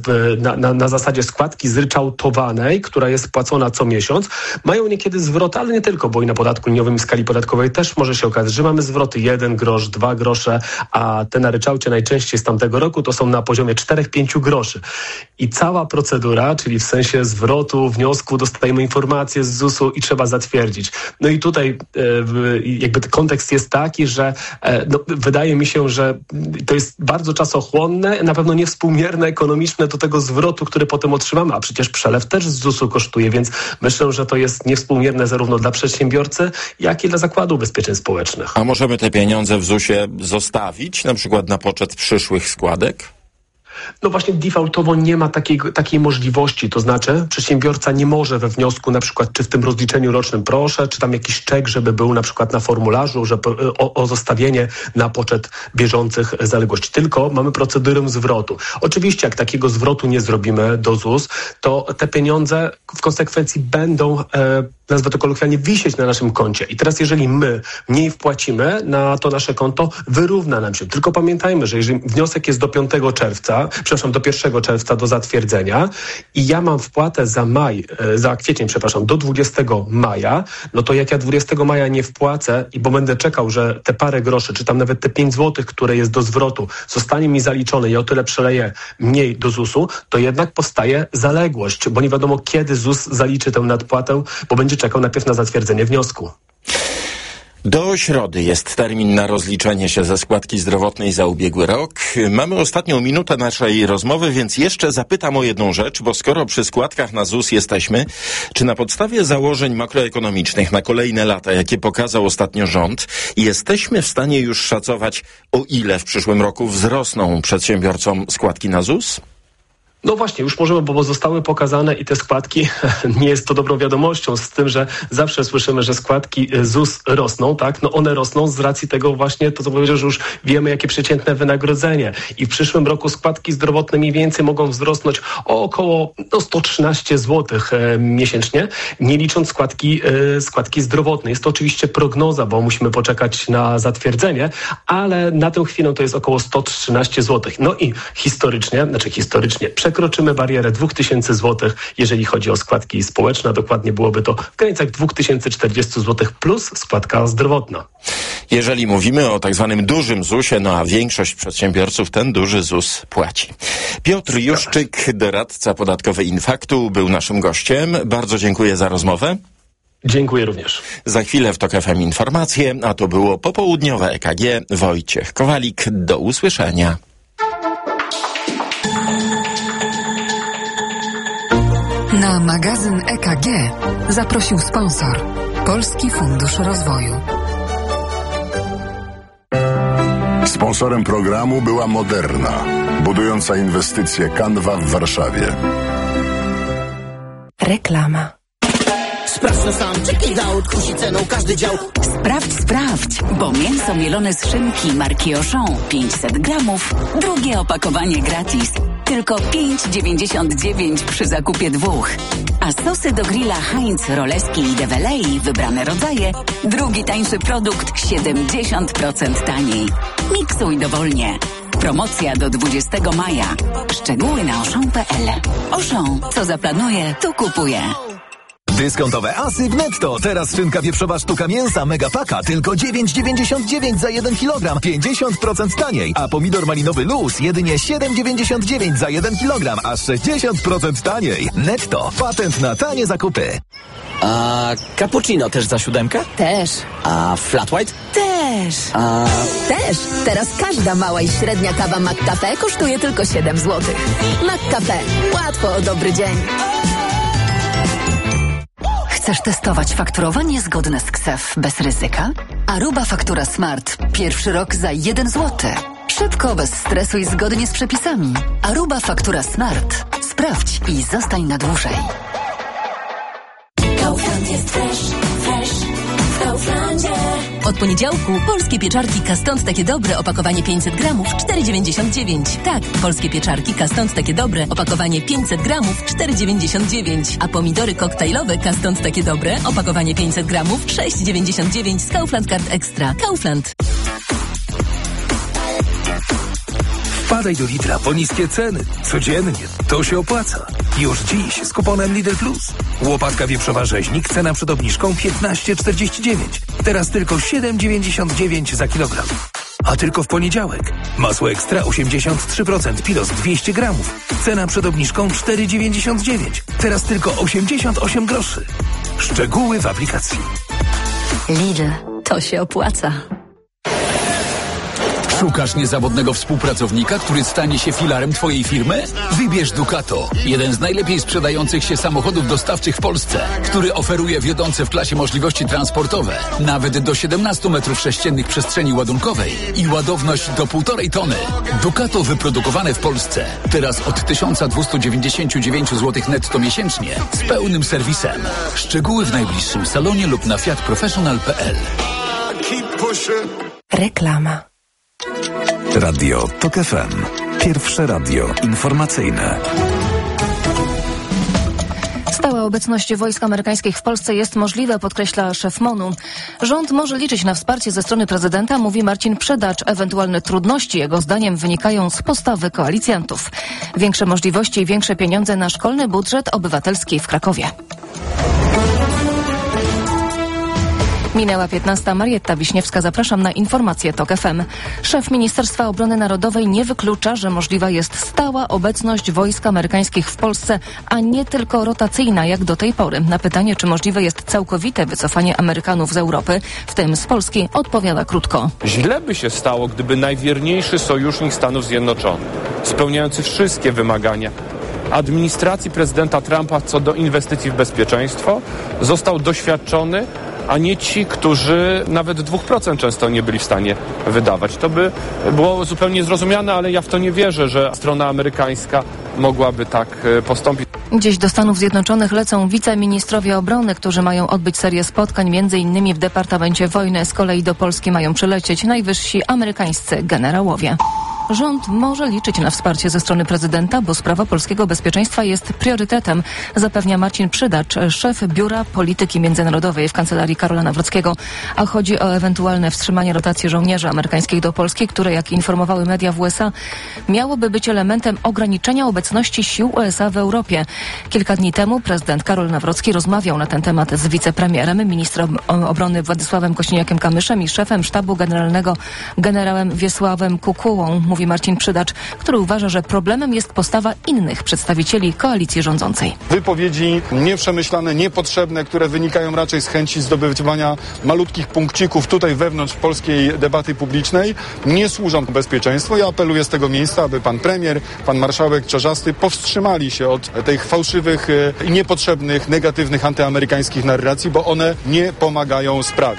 na zasadzie składki zryczałtowanej, która jest płacona co miesiąc, mają niekiedy zwrot, ale nie tylko, bo i na podatku liniowym i skali podatkowej też może się okazać, że mamy zwroty 1 grosz, 2 grosze, a te na ryczałcie najczęściej z tamtego roku to są na poziomie 4-5 groszy. I cała procedura, czyli w sensie zwrotu, wniosku, dostajemy informacje z ZUS-u i trzeba zatwierdzić. No i tutaj jakby ten kontekst jest taki, że wydaje mi się, że to jest bardzo czasochłonne, na pewno niewspółmierne ekonomiczne do tego zwrotu, który potem otrzymamy, a przecież przelew też z ZUS-u kosztuje, więc myślę, że to jest niewspółmierne zarówno dla przedsiębiorcy, jak i dla Zakładu Ubezpieczeń Społecznych. A możemy te pieniądze w ZUS-ie zostawić, na przykład na poczet przyszłych składek? No właśnie defaultowo nie ma takiej możliwości, to znaczy przedsiębiorca nie może we wniosku na przykład, czy w tym rozliczeniu rocznym proszę, czy tam jakiś czek, żeby był na przykład na formularzu, że o zostawienie na poczet bieżących zaległości. Tylko mamy procedurę zwrotu. Oczywiście jak takiego zwrotu nie zrobimy do ZUS, to te pieniądze w konsekwencji będą nazwę to kolokwialnie, wisieć na naszym koncie. I teraz jeżeli my mniej wpłacimy na to nasze konto, wyrówna nam się. Tylko pamiętajmy, że jeżeli wniosek jest do 1 czerwca do zatwierdzenia i ja mam wpłatę za kwiecień, do 20 maja, no to jak ja 20 maja nie wpłacę, bo będę czekał, że te parę groszy, czy tam nawet te 5 złotych, które jest do zwrotu, zostanie mi zaliczone, ja o tyle przeleję mniej do ZUS-u, to jednak powstaje zaległość, bo nie wiadomo, kiedy ZUS zaliczy tę nadpłatę, bo będzie czekał najpierw na zatwierdzenie wniosku. Do środy jest termin na rozliczenie się ze składki zdrowotnej za ubiegły rok. Mamy ostatnią minutę naszej rozmowy, więc jeszcze zapytam o jedną rzecz, bo skoro przy składkach na ZUS jesteśmy, czy na podstawie założeń makroekonomicznych na kolejne lata, jakie pokazał ostatnio rząd, jesteśmy w stanie już szacować, o ile w przyszłym roku wzrosną przedsiębiorcom składki na ZUS? No właśnie, już możemy, bo zostały pokazane i te składki, nie jest to dobrą wiadomością, z tym, że zawsze słyszymy, że składki ZUS rosną, tak? No one rosną z racji tego właśnie, to co powiedział, że już wiemy, jakie przeciętne wynagrodzenie. I w przyszłym roku składki zdrowotne mniej więcej mogą wzrosnąć o około 113 zł miesięcznie, nie licząc składki zdrowotnej. Jest to oczywiście prognoza, bo musimy poczekać na zatwierdzenie, ale na tę chwilę to jest około 113 zł. No i historycznie, przekroczymy barierę 2000 zł, jeżeli chodzi o składki społeczne. Dokładnie byłoby to w granicach 2040 zł plus składka zdrowotna. Jeżeli mówimy o tak zwanym dużym ZUS-ie, no a większość przedsiębiorców ten duży ZUS płaci. Piotr Juszczyk, doradca podatkowy Infaktu, był naszym gościem. Bardzo dziękuję za rozmowę. Dziękuję również. Za chwilę w TOK FM informacje, a to było popołudniowe EKG. Wojciech Kowalik, do usłyszenia. Na magazyn EKG zaprosił sponsor Polski Fundusz Rozwoju. Sponsorem programu była Moderna, budująca inwestycje Canva w Warszawie. Reklama. Sprawdź to sam, check it out, kusi ceną każdy dział. Sprawdź, bo mięso mielone z szynki marki Auchan 500 gramów, drugie opakowanie gratis. Tylko 5,99 przy zakupie 2. A sosy do grilla Heinz, Roleski i Develei, wybrane rodzaje, drugi tańszy produkt 70% taniej. Miksuj dowolnie. Promocja do 20 maja. Szczegóły na auchan.pl. Auchan, co zaplanuje, to kupuje. Dyskontowe asy w Netto. Teraz szynka wieprzowa sztuka mięsa Megapaka tylko 9,99 za 1 kg. 50% taniej. A pomidor malinowy Luz jedynie 7,99 za 1 kg. Aż 60% taniej. Netto. Patent na tanie zakupy. A cappuccino też za 7? Też. A flat white? Też. A... Też. Teraz każda mała i średnia kawa McCafé kosztuje tylko 7 zł. McCafé. Łatwo o dobry dzień. Chcesz testować fakturowanie zgodne z KSEF bez ryzyka? Aruba Faktura Smart. Pierwszy rok za 1 zł. Szybko, bez stresu i zgodnie z przepisami. Aruba Faktura Smart. Sprawdź i zostań na dłużej. Kaufland jest fresh w Kauflandzie. Od poniedziałku polskie pieczarki Kastąd takie dobre, opakowanie 500 gramów, 4,99. Tak, polskie pieczarki Kastąd takie dobre, opakowanie 500 gramów, 4,99. A pomidory koktajlowe Kastąd takie dobre, opakowanie 500 gramów, 6,99 z Kaufland Card Extra. Kaufland. Wpadaj do Lidla po niskie ceny. Codziennie. To się opłaca. Już dziś z kuponem Lidl Plus. Łopatka wieprzowa rzeźnik, cena przed obniżką 15,49. Teraz tylko 7,99 za kilogram. A tylko w poniedziałek. Masło ekstra 83%, Pilos 200 gramów. Cena przed obniżką 4,99. Teraz tylko 88 groszy. Szczegóły w aplikacji. Lidl. To się opłaca. Szukasz niezawodnego współpracownika, który stanie się filarem Twojej firmy? Wybierz Ducato, jeden z najlepiej sprzedających się samochodów dostawczych w Polsce, który oferuje wiodące w klasie możliwości transportowe, nawet do 17 m3 przestrzeni ładunkowej i ładowność do 1,5 tony. Ducato wyprodukowane w Polsce. Teraz od 1299 zł netto miesięcznie z pełnym serwisem. Szczegóły w najbliższym salonie lub na fiatprofessional.pl. Reklama. Radio TOK FM. Pierwsze radio informacyjne. Stała obecność wojsk amerykańskich w Polsce jest możliwa, podkreśla szef MON-u. Rząd może liczyć na wsparcie ze strony prezydenta, mówi Marcin Przydacz. Ewentualne trudności, jego zdaniem, wynikają z postawy koalicjantów. Większe możliwości i większe pieniądze na szkolny budżet obywatelski w Krakowie. Minęła 15. Marietta Wiśniewska. Zapraszam na informacje TOK FM. Szef Ministerstwa Obrony Narodowej nie wyklucza, że możliwa jest stała obecność wojsk amerykańskich w Polsce, a nie tylko rotacyjna jak do tej pory. Na pytanie, czy możliwe jest całkowite wycofanie Amerykanów z Europy, w tym z Polski, odpowiada krótko. Źle by się stało, gdyby najwierniejszy sojusznik Stanów Zjednoczonych, spełniający wszystkie wymagania administracji prezydenta Trumpa co do inwestycji w bezpieczeństwo, został doświadczony, a nie ci, którzy nawet 2% często nie byli w stanie wydawać. To by było zupełnie zrozumiane, ale ja w to nie wierzę, że strona amerykańska mogłaby tak postąpić. Dziś do Stanów Zjednoczonych lecą wiceministrowie obrony, którzy mają odbyć serię spotkań, m.in. w Departamencie Wojny. Z kolei do Polski mają przylecieć najwyżsi amerykańscy generałowie. Rząd może liczyć na wsparcie ze strony prezydenta, bo sprawa polskiego bezpieczeństwa jest priorytetem, zapewnia Marcin Przydacz, szef Biura Polityki Międzynarodowej w Kancelarii Karola Nawrockiego. A chodzi o ewentualne wstrzymanie rotacji żołnierzy amerykańskich do Polski, które, jak informowały media w USA, miałoby być elementem ograniczenia obecności sił USA w Europie. Kilka dni temu prezydent Karol Nawrocki rozmawiał na ten temat z wicepremierem, ministrem obrony Władysławem Kosiniakiem-Kamyszem i szefem sztabu generalnego generałem Wiesławem Kukułą, mówi Marcin Przydacz, który uważa, że problemem jest postawa innych przedstawicieli koalicji rządzącej. Wypowiedzi nieprzemyślane, niepotrzebne, które wynikają raczej z chęci zdobywania malutkich punkcików tutaj wewnątrz polskiej debaty publicznej, nie służą bezpieczeństwu. Ja apeluję z tego miejsca, aby pan premier, pan marszałek Czarzasty powstrzymali się od tych fałszywych i niepotrzebnych, negatywnych antyamerykańskich narracji, bo one nie pomagają sprawie.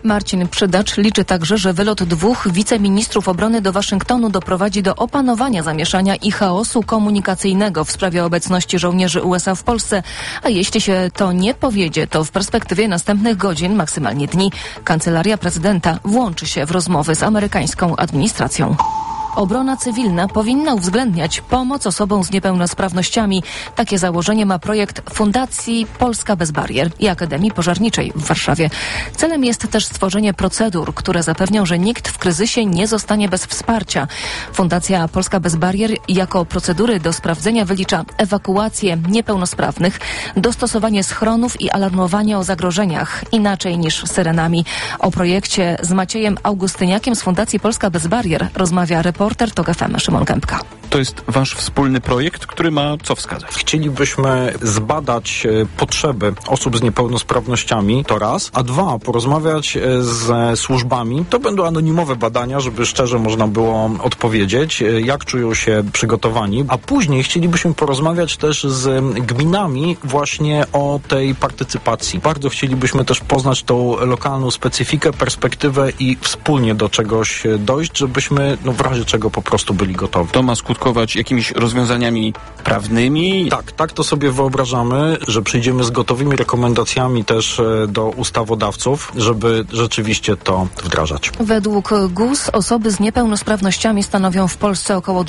Marcin Przydacz liczy także, że wylot 2 wiceministrów obrony do Waszyngtonu doprowadzi do opanowania zamieszania i chaosu komunikacyjnego w sprawie obecności żołnierzy USA w Polsce, a jeśli się to nie powiedzie, to w perspektywie następnych godzin, maksymalnie dni, Kancelaria Prezydenta włączy się w rozmowy z amerykańską administracją. Obrona cywilna powinna uwzględniać pomoc osobom z niepełnosprawnościami. Takie założenie ma projekt Fundacji Polska Bez Barier i Akademii Pożarniczej w Warszawie. Celem jest też stworzenie procedur, które zapewnią, że nikt w kryzysie nie zostanie bez wsparcia. Fundacja Polska Bez Barier jako procedury do sprawdzenia wylicza ewakuację niepełnosprawnych, dostosowanie schronów i alarmowanie o zagrożeniach, inaczej niż syrenami. O projekcie z Maciejem Augustyniakiem z Fundacji Polska Bez Barier rozmawia reporter TOK FM Szymon Kępka. To jest wasz wspólny projekt, który ma co wskazać? Chcielibyśmy zbadać potrzeby osób z niepełnosprawnościami, to raz, a dwa, porozmawiać ze służbami. To będą anonimowe badania, żeby szczerze można było odpowiedzieć, jak czują się przygotowani, a później chcielibyśmy porozmawiać też z gminami właśnie o tej partycypacji. Bardzo chcielibyśmy też poznać tą lokalną specyfikę, perspektywę i wspólnie do czegoś dojść, żebyśmy w razie czego po prostu byli gotowi. To ma skutkować jakimiś rozwiązaniami prawnymi? Tak to sobie wyobrażamy, że przyjdziemy z gotowymi rekomendacjami też do ustawodawców, żeby rzeczywiście to wdrażać. Według GUS osoby z niepełnosprawnościami stanowią w Polsce około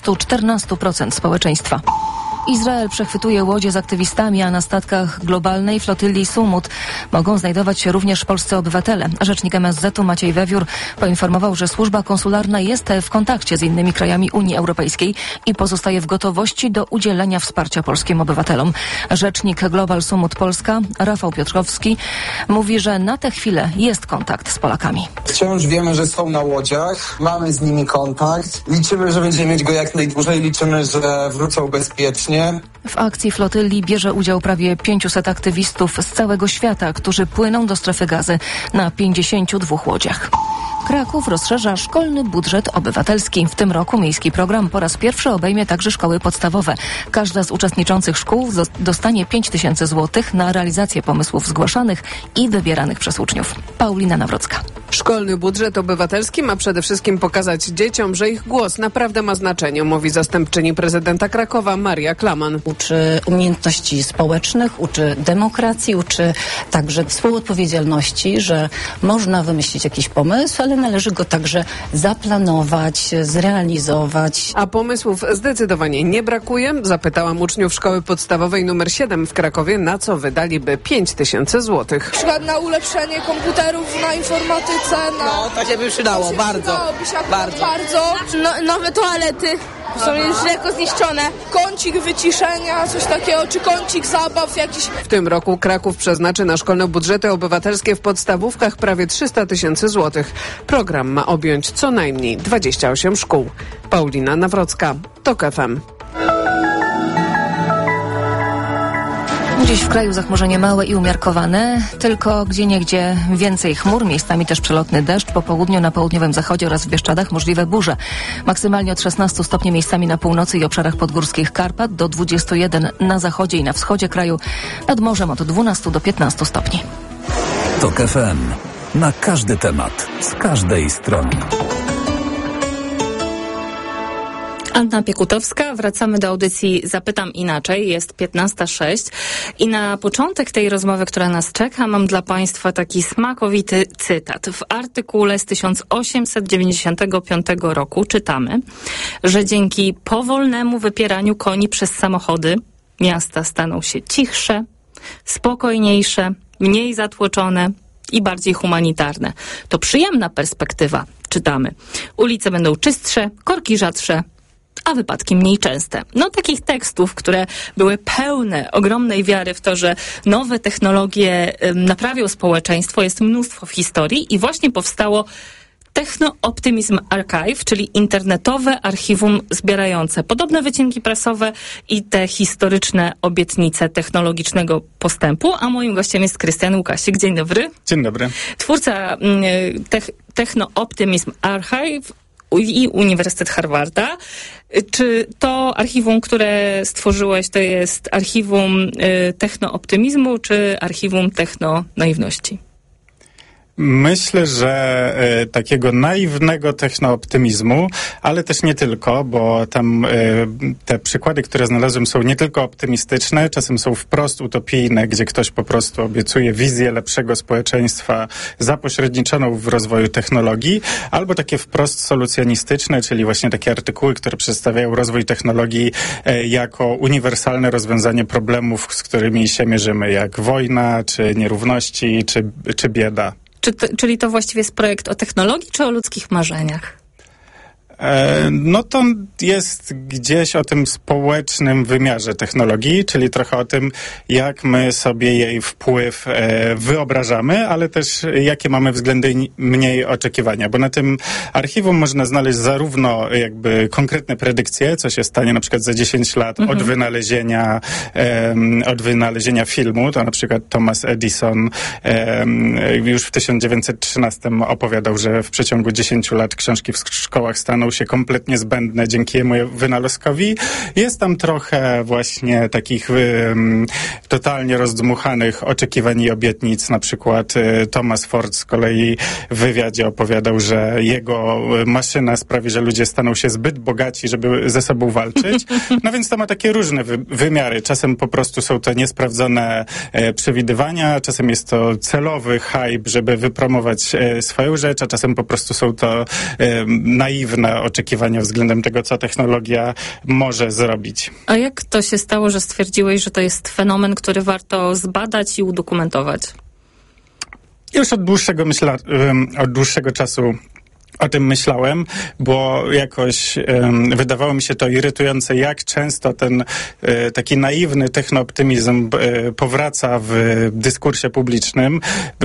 12-14% społeczeństwa. Izrael przechwytuje łodzie z aktywistami, a na statkach globalnej flotylli Sumut mogą znajdować się również polscy obywatele. Rzecznik MSZ-u Maciej Wewiór poinformował, że służba konsularna jest w kontakcie z innymi krajami Unii Europejskiej i pozostaje w gotowości do udzielenia wsparcia polskim obywatelom. Rzecznik Global Sumut Polska Rafał Piotrkowski mówi, że na tę chwilę jest kontakt z Polakami. Wciąż wiemy, że są na łodziach, mamy z nimi kontakt, liczymy, że będziemy mieć go jak najdłużej, liczymy, że wrócą bezpiecznie. W akcji flotylli bierze udział prawie 500 aktywistów z całego świata, którzy płyną do strefy Gazy na 52 łodziach. Kraków rozszerza szkolny budżet obywatelski. W tym roku miejski program po raz pierwszy obejmie także szkoły podstawowe. Każda z uczestniczących szkół dostanie 5 000 złotych na realizację pomysłów zgłaszanych i wybieranych przez uczniów. Paulina Nawrocka. Szkolny budżet obywatelski ma przede wszystkim pokazać dzieciom, że ich głos naprawdę ma znaczenie, mówi zastępczyni prezydenta Krakowa Maria Klaman. Uczy umiejętności społecznych, uczy demokracji, uczy także współodpowiedzialności, że można wymyślić jakiś pomysł, ale należy go także zaplanować, zrealizować. A pomysłów zdecydowanie nie brakuje. Zapytałam uczniów szkoły podstawowej nr 7 w Krakowie, na co wydaliby 5 000 złotych. Na przykład na ulepszenie komputerów, na informatyce. To się by przydało, bardzo. Nowe toalety są już lekko zniszczone. Kącik wyciszenia, coś takiego, czy kącik zabaw jakiś. W tym roku Kraków przeznaczy na szkolne budżety obywatelskie w podstawówkach prawie 300 000 złotych. Program ma objąć co najmniej 28 szkół. Paulina Nawrocka, TOK FM. Dziś w kraju zachmurzenie małe i umiarkowane, tylko gdzieniegdzie więcej chmur, miejscami też przelotny deszcz, po południu na południowym zachodzie oraz w Bieszczadach możliwe burze. Maksymalnie od 16 stopni miejscami na północy i obszarach podgórskich Karpat do 21 na zachodzie i na wschodzie kraju, nad morzem od 12 do 15 stopni. TOK FM. Na każdy temat, z każdej strony. Anna Piekutowska, wracamy do audycji Zapytam Inaczej, jest 15:06 i na początek tej rozmowy, która nas czeka, mam dla Państwa taki smakowity cytat. W artykule z 1895 roku czytamy, że dzięki powolnemu wypieraniu koni przez samochody miasta staną się cichsze, spokojniejsze, mniej zatłoczone i bardziej humanitarne. To przyjemna perspektywa, czytamy. Ulice będą czystsze, korki rzadsze, a wypadki mniej częste. No takich tekstów, które były pełne ogromnej wiary w to, że nowe technologie naprawią społeczeństwo, jest mnóstwo w historii i właśnie powstało Techno Optimism Archive, czyli internetowe archiwum zbierające podobne wycinki prasowe i te historyczne obietnice technologicznego postępu. A moim gościem jest Krystian Łukasik. Dzień dobry. Dzień dobry. Twórca Techno Optimism Archive i Uniwersytet Harvarda. Czy to archiwum, które stworzyłeś, to jest archiwum technooptymizmu, czy archiwum technonaiwności? Myślę, że takiego naiwnego technooptymizmu, ale też nie tylko, bo tam te przykłady, które znalazłem, są nie tylko optymistyczne, czasem są wprost utopijne, gdzie ktoś po prostu obiecuje wizję lepszego społeczeństwa zapośredniczoną w rozwoju technologii, albo takie wprost solucjonistyczne, czyli właśnie takie artykuły, które przedstawiają rozwój technologii jako uniwersalne rozwiązanie problemów, z którymi się mierzymy, jak wojna, czy nierówności, czy bieda. Czyli to właściwie jest projekt o technologii, czy o ludzkich marzeniach? No to jest gdzieś o tym społecznym wymiarze technologii, czyli trochę o tym, jak my sobie jej wpływ wyobrażamy, ale też jakie mamy względem niej oczekiwania, bo na tym archiwum można znaleźć zarówno jakby konkretne predykcje, co się stanie na przykład za 10 lat od wynalezienia filmu, to na przykład Thomas Edison już w 1913 opowiadał, że w przeciągu 10 lat książki w szkołach staną się kompletnie zbędne dzięki jemu wynalazkowi. Jest tam trochę właśnie takich totalnie rozdmuchanych oczekiwań i obietnic. Na przykład Thomas Ford z kolei w wywiadzie opowiadał, że jego maszyna sprawi, że ludzie staną się zbyt bogaci, żeby ze sobą walczyć. No więc to ma takie różne wymiary. Czasem po prostu są to niesprawdzone przewidywania, czasem jest to celowy hype, żeby wypromować swoją rzecz, a czasem po prostu są to naiwne oczekiwania względem tego, co technologia może zrobić. A jak to się stało, że stwierdziłeś, że to jest fenomen, który warto zbadać i udokumentować? Już od dłuższego czasu o tym myślałem, bo jakoś wydawało mi się to irytujące, jak często ten taki naiwny technooptymizm powraca w dyskursie publicznym.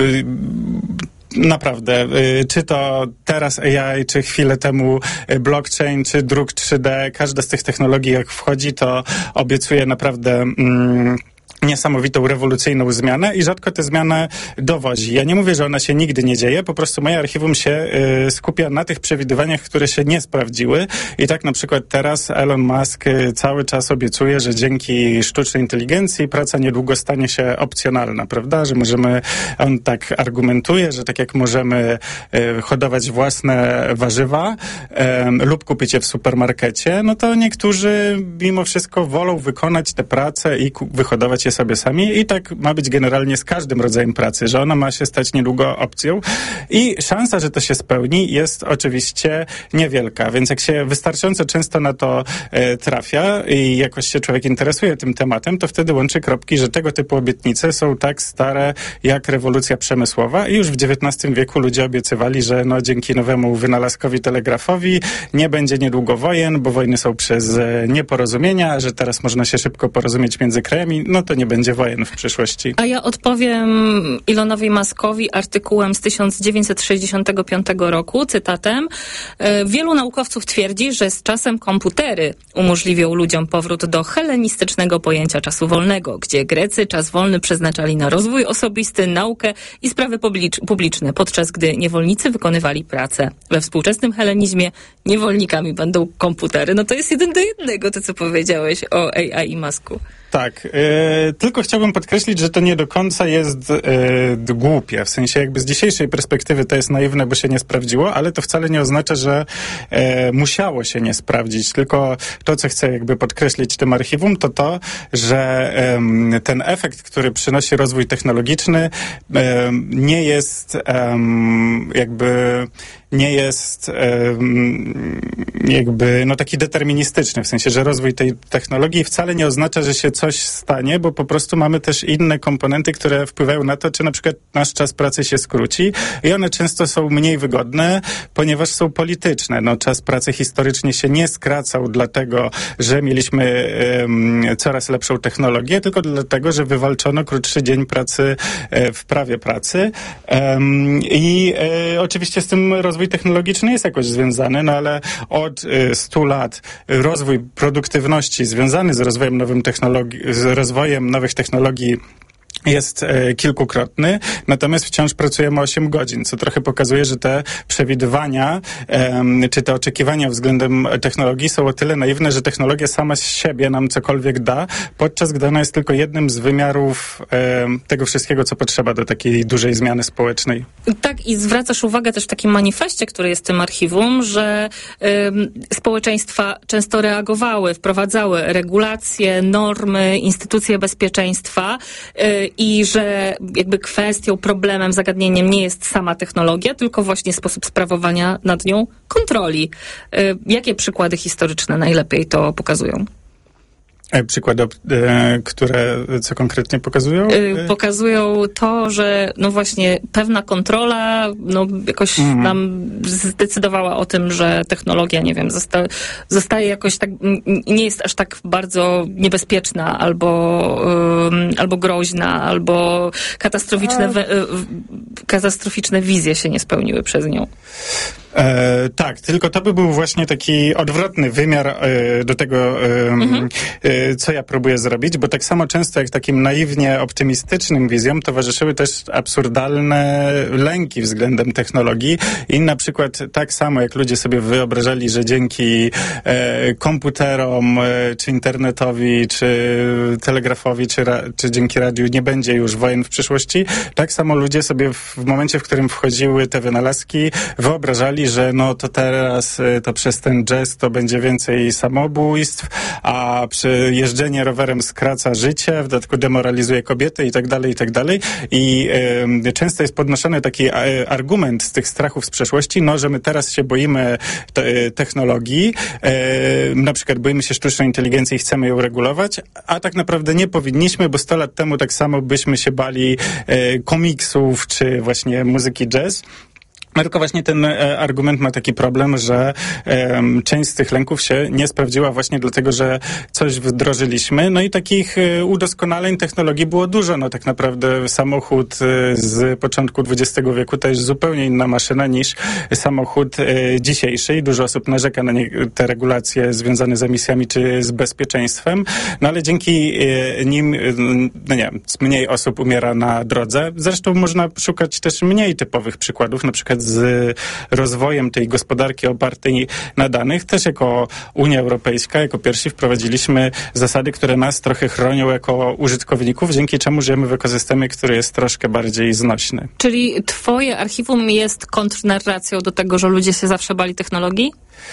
Naprawdę, czy to teraz AI, czy chwilę temu blockchain, czy druk 3D, każda z tych technologii jak wchodzi, to obiecuje naprawdę niesamowitą, rewolucyjną zmianę i rzadko tę zmianę dowozi. Ja nie mówię, że ona się nigdy nie dzieje, po prostu moje archiwum się skupia na tych przewidywaniach, które się nie sprawdziły i tak na przykład teraz Elon Musk cały czas obiecuje, że dzięki sztucznej inteligencji praca niedługo stanie się opcjonalna, prawda? Że on tak argumentuje, że tak jak możemy hodować własne warzywa lub kupić je w supermarkecie, no to niektórzy mimo wszystko wolą wykonać tę pracę i wyhodować je sobie sami i tak ma być generalnie z każdym rodzajem pracy, że ona ma się stać niedługo opcją i szansa, że to się spełni jest oczywiście niewielka, więc jak się wystarczająco często na to trafia i jakoś się człowiek interesuje tym tematem, to wtedy łączy kropki, że tego typu obietnice są tak stare jak rewolucja przemysłowa i już w XIX wieku ludzie obiecywali, że no dzięki nowemu wynalazkowi telegrafowi nie będzie niedługo wojen, bo wojny są przez nieporozumienia, że teraz można się szybko porozumieć między krajami, no to nie będzie wojen w przyszłości. A ja odpowiem Elonowi Muskowi artykułem z 1965 roku, cytatem. Wielu naukowców twierdzi, że z czasem komputery umożliwią ludziom powrót do helenistycznego pojęcia czasu wolnego, gdzie Grecy czas wolny przeznaczali na rozwój osobisty, naukę i sprawy publiczne, podczas gdy niewolnicy wykonywali pracę. We współczesnym helenizmie niewolnikami będą komputery. No to jest 1:1, to co powiedziałeś o AI i Musku. Tak, tylko chciałbym podkreślić, że to nie do końca jest głupie, w sensie jakby z dzisiejszej perspektywy to jest naiwne, bo się nie sprawdziło, ale to wcale nie oznacza, że musiało się nie sprawdzić, tylko to, co chcę jakby podkreślić tym archiwum, to, że ten efekt, który przynosi rozwój technologiczny, nie jest taki deterministyczny, w sensie, że rozwój tej technologii wcale nie oznacza, że się coś stanie, bo po prostu mamy też inne komponenty, które wpływają na to, czy na przykład nasz czas pracy się skróci i one często są mniej wygodne, ponieważ są polityczne. No, czas pracy historycznie się nie skracał dlatego, że mieliśmy coraz lepszą technologię, tylko dlatego, że wywalczono krótszy dzień pracy w prawie pracy i oczywiście z tym rozwój technologiczny jest jakoś związany, no ale od 100 lat rozwój produktywności związany z rozwojem nowych technologii jest kilkukrotny, natomiast wciąż pracujemy 8 godzin, co trochę pokazuje, że te przewidywania czy te oczekiwania względem technologii są o tyle naiwne, że technologia sama z siebie nam cokolwiek da, podczas gdy ona jest tylko jednym z wymiarów tego wszystkiego, co potrzeba do takiej dużej zmiany społecznej. Tak, i zwracasz uwagę też w takim manifestie, który jest w tym archiwum, że społeczeństwa często reagowały, wprowadzały regulacje, normy, instytucje bezpieczeństwa i że jakby kwestią, problemem, zagadnieniem nie jest sama technologia, tylko właśnie sposób sprawowania nad nią kontroli. Jakie przykłady historyczne najlepiej to pokazują? Przykłady, które co konkretnie pokazują? Pokazują to, że no właśnie pewna kontrola jakoś nam zdecydowała o tym, że technologia, nie wiem, zostaje jakoś tak, nie jest aż tak bardzo niebezpieczna albo groźna, albo katastroficzne wizje się nie spełniły przez nią. Tak, tylko to by był właśnie taki odwrotny wymiar do tego, co ja próbuję zrobić, bo tak samo często jak takim naiwnie optymistycznym wizjom towarzyszyły też absurdalne lęki względem technologii i na przykład tak samo jak ludzie sobie wyobrażali, że dzięki komputerom, czy internetowi, czy telegrafowi, czy dzięki radiu nie będzie już wojen w przyszłości, tak samo ludzie sobie w momencie, w którym wchodziły te wynalazki, wyobrażali, że no to teraz to przez ten jazz to będzie więcej samobójstw, a przy jeżdżenie rowerem skraca życie, w dodatku demoralizuje kobiety i tak dalej, i tak dalej. I często jest podnoszony taki argument z tych strachów z przeszłości, no, że my teraz się boimy technologii, na przykład boimy się sztucznej inteligencji i chcemy ją regulować, a tak naprawdę nie powinniśmy, bo 100 lat temu tak samo byśmy się bali komiksów, czy właśnie muzyki jazz. No tylko właśnie ten argument ma taki problem, że część z tych lęków się nie sprawdziła właśnie dlatego, że coś wdrożyliśmy. No i takich udoskonaleń technologii było dużo. No tak naprawdę samochód z początku XX wieku to jest zupełnie inna maszyna niż samochód dzisiejszy. I dużo osób narzeka na te regulacje związane z emisjami czy z bezpieczeństwem. No ale dzięki nim, no nie wiem, mniej osób umiera na drodze. Zresztą można szukać też mniej typowych przykładów, na przykład z rozwojem tej gospodarki opartej na danych. Też jako Unia Europejska, jako pierwsi wprowadziliśmy zasady, które nas trochę chronią jako użytkowników, dzięki czemu żyjemy w ekosystemie, który jest troszkę bardziej znośny. Czyli twoje archiwum jest kontrnarracją do tego, że ludzie się zawsze bali technologii?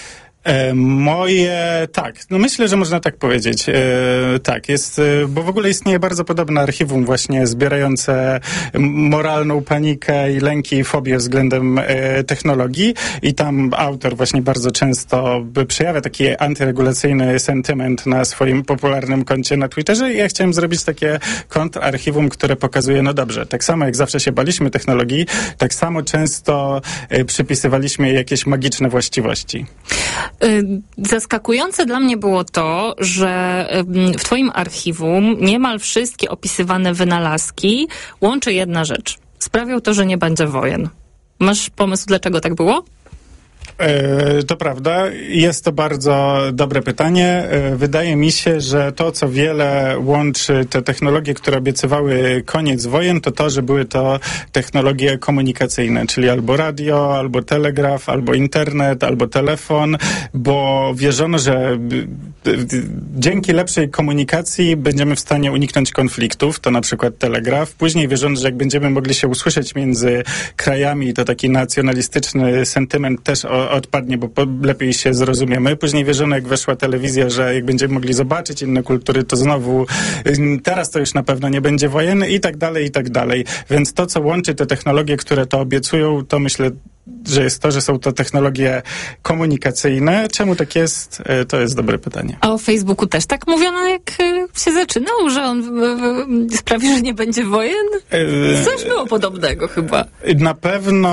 Tak, no myślę, że można tak powiedzieć. Tak, jest, bo w ogóle istnieje bardzo podobne archiwum właśnie zbierające moralną panikę i lęki i fobię względem technologii i tam autor właśnie bardzo często przejawia taki antyregulacyjny sentyment na swoim popularnym koncie na Twitterze i ja chciałem zrobić takie kontrarchiwum, które pokazuje, no dobrze, tak samo jak zawsze się baliśmy technologii, tak samo często przypisywaliśmy jej jakieś magiczne właściwości. Zaskakujące dla mnie było to, że w twoim archiwum niemal wszystkie opisywane wynalazki łączy jedna rzecz. Sprawią to, że nie będzie wojen. Masz pomysł, dlaczego tak było? To prawda. Jest to bardzo dobre pytanie. Wydaje mi się, że to, co wiele łączy te technologie, które obiecywały koniec wojen, to to, że były to technologie komunikacyjne, czyli albo radio, albo telegraf, albo internet, albo telefon, bo wierzono, że dzięki lepszej komunikacji będziemy w stanie uniknąć konfliktów, to na przykład telegraf. Później wierzono, że jak będziemy mogli się usłyszeć między krajami, to taki nacjonalistyczny sentyment też odpadnie, bo lepiej się zrozumiemy. Później wierzono, jak weszła telewizja, że jak będziemy mogli zobaczyć inne kultury, to znowu teraz to już na pewno nie będzie wojenny i tak dalej, i tak dalej. Więc to, co łączy te technologie, które to obiecują, to myślę, że jest to, że są to technologie komunikacyjne. Czemu tak jest? To jest dobre pytanie. A o Facebooku też tak mówiono, jak się zaczynał, że on sprawi, że nie będzie wojen? Coś było podobnego chyba. Na pewno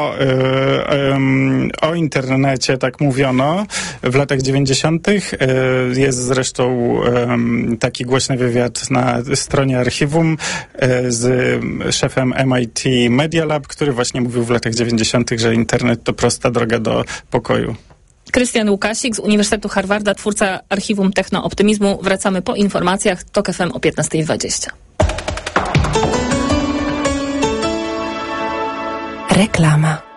o internecie tak mówiono w latach 90. Jest zresztą taki głośny wywiad na stronie archiwum z szefem MIT Media Lab, który właśnie mówił w latach 90., że internet to prosta droga do pokoju. Krystian Łukasik z Uniwersytetu Harvarda, twórca Archiwum Techno-Optymizmu. Wracamy po informacjach. TOK FM o 15:20. Reklama.